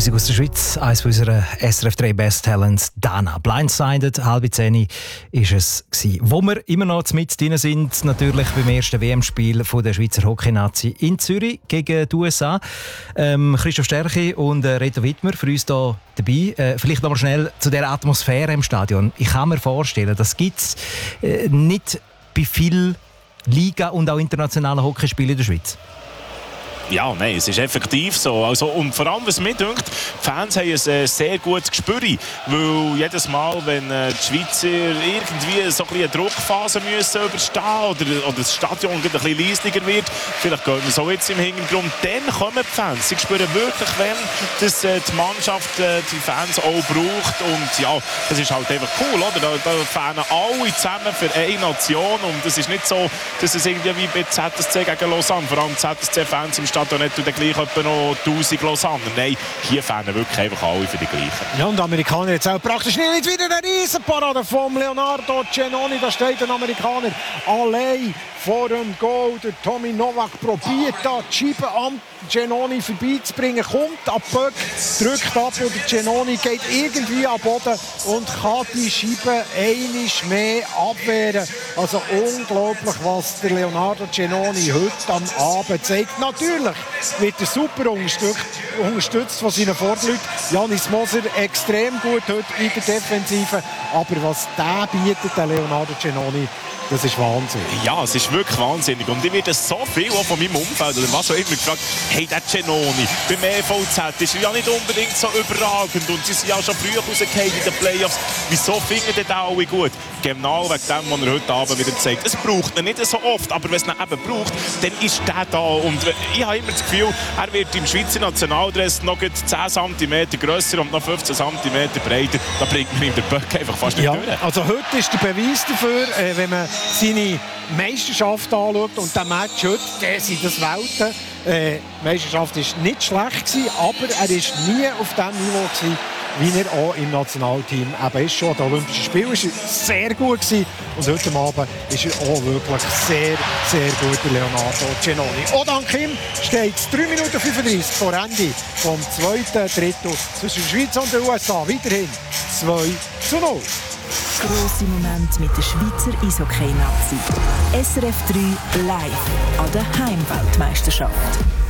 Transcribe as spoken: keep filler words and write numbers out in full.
Musik aus der Schweiz, eines unserer S R F drei Best Talents, Dana. Blindsided, halbe zehn ist es gewesen. Wo wir immer noch mit drin sind, natürlich beim ersten W M-Spiel der Schweizer Hockey-Nazi in Zürich gegen die U S A. Ähm, Christoph Stärchi und äh, Reto Wittmer für uns hier dabei. Äh, vielleicht noch mal schnell zu dieser Atmosphäre im Stadion. Ich kann mir vorstellen, das gibt es äh, nicht bei vielen Liga- und auch internationalen Hockeyspielen in der Schweiz. Ja, nein, es ist effektiv so. Also, und vor allem, was mir dünkt, die Fans haben ein äh, sehr gutes Gespür. Weil jedes Mal, wenn äh, die Schweizer irgendwie so ein bisschen eine Druckphase müssen überstehen oder, oder das Stadion ein bisschen leisiger wird, vielleicht gehen wir so jetzt im Hintergrund, dann kommen die Fans. Sie spüren wirklich, wenn das, äh, die Mannschaft äh, die Fans auch braucht. Und ja, das ist halt einfach cool, oder? Da, da fanen alle zusammen für eine Nation. Und es ist nicht so, dass es irgendwie wie bei Z S C gegen Lausanne, vor allem Z S C-Fans im Stadion nicht und dann gleich etwa noch tausend Lausanne. Nein, hier fehlen wirklich einfach alle für die gleichen. Ja, und die Amerikaner jetzt auch praktisch nicht wieder eine Riesenparade vom Leonardo Giannoni. Da steht ein Amerikaner allein vor dem Goal. Der Tommy Novak probiert da die Scheibe am Giannoni vorbeizubringen, kommt ab Böck, drückt ab und der Giannoni geht irgendwie am Boden und kann die Scheibe einiges mehr abwehren. Also unglaublich, was der Leonardo Giannoni heute am Abend zeigt. Natürlich wird er super unterstützt, unterstützt von seinen Vorderleuten. Janis Moser extrem gut heute in der Defensive. Aber was der bietet, der Leonardo Giannoni, das ist Wahnsinn. Ja, es ist wirklich wahnsinnig. Und ich werde so viel auch von meinem Umfeld oder was auch immer gefragt, hey, der Giannoni beim E V Z ist ja nicht unbedingt so überragend und sie sind ja schon früh rausgefallen in den Playoffs. Wieso finden die alle gut? Genau wegen dem, was er heute Abend wieder zeigt. Es braucht ihn nicht so oft, aber wenn es ihn eben braucht, dann ist der da. Und ich habe immer das Gefühl, er wird im Schweizer Nationaldress noch zehn Zentimeter grösser und noch fünfzehn Zentimeter breiter. Da bringt man ihm den Böck einfach fast nicht ja, durch. Also heute ist der Beweis dafür, äh, wenn man seine Meisterschaft anschaut und der Match heute, der sind das Welten. Äh, die Meisterschaft war nicht schlecht gewesen, aber er war nie auf dem Niveau gewesen, wie er auch im Nationalteam eben ist. Schon an den Olympischen Spielen war er sehr gut gewesen. Und heute Abend ist er auch wirklich sehr, sehr gut, Leonardo Giannoni. Und dank ihm steht es drei Minuten fünfunddreißig vor Ende vom zweiten Drittel zwischen der Schweiz und den U S A. Weiterhin zwei zu null. Grosse Momente mit der Schweizer Eishockey-Nazi. S R F drei live an der Heimweltmeisterschaft.